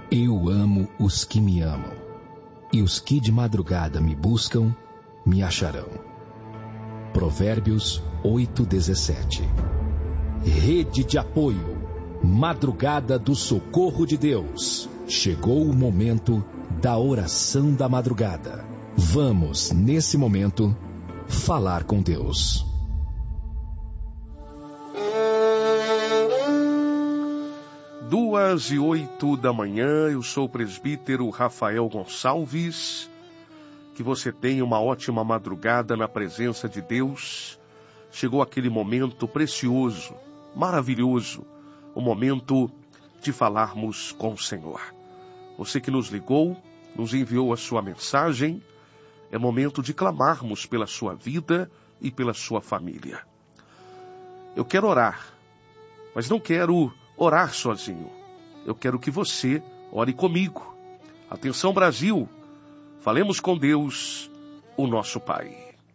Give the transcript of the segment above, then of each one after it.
Eu amo os que me amam, e os que de madrugada me buscam, me acharão. Provérbios 8:17. Rede de apoio, Madrugada do Socorro de Deus. Chegou o momento da oração da madrugada. Vamos, nesse momento, falar com Deus. Duas e 8 da manhã, eu sou o presbítero Rafael Gonçalves. Que você tenha uma ótima madrugada na presença de Deus. Chegou aquele momento precioso, maravilhoso, o momento de falarmos com o Senhor. Você que nos ligou, nos enviou a sua mensagem, é momento de clamarmos pela sua vida e pela sua família. Eu quero orar, mas não quero orar sozinho. Eu quero que você ore comigo. Atenção, Brasil, falemos com Deus, o nosso Pai.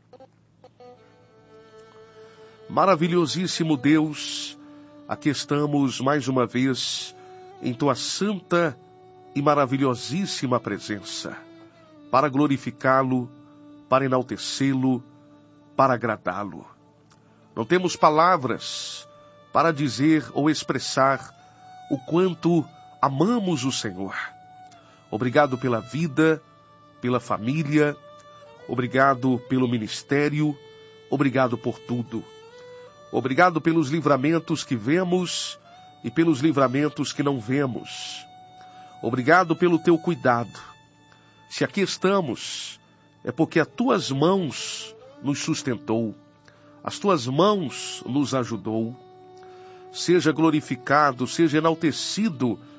Maravilhosíssimo Deus, aqui estamos mais uma vez em Tua santa e maravilhosíssima presença, para glorificá-lo, para enaltecê-lo, para agradá-lo. Não temos palavras para dizer ou expressar o quanto amamos o Senhor. Obrigado pela vida, pela família, obrigado pelo ministério, obrigado por tudo. Obrigado pelos livramentos que vemos e pelos livramentos que não vemos. Obrigado pelo teu cuidado. Se aqui estamos, é porque as tuas mãos nos sustentou, as tuas mãos nos ajudou. Seja glorificado, seja enaltecido